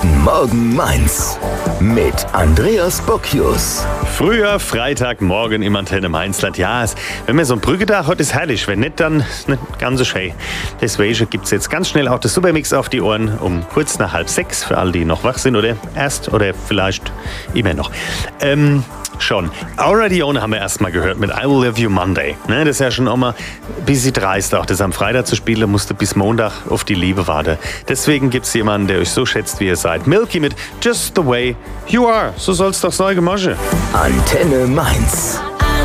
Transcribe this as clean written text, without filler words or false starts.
Guten Morgen Mainz mit Andreas Bocchius. Früher Freitagmorgen im Antenne Mainzland. Ja, wenn man so ein Brückentag hat, ist herrlich. Wenn nicht, dann ist nicht ganz so schön. Deswegen gibt es jetzt ganz schnell auch das Supermix auf die Ohren um kurz nach 5:30 für alle, die noch wach sind oder erst oder vielleicht immer noch. Schon. Already On haben wir erstmal gehört mit I Will Love You Monday. Ne, das ist ja schon auch mal ein bisschen dreist, auch das am Freitag zu spielen, musste bis Montag auf die Liebe warten. Deswegen gibt es jemanden, der euch so schätzt, wie ihr seid. Milky mit Just the Way You Are. So soll's doch sein, Gemasche. Antenne Mainz.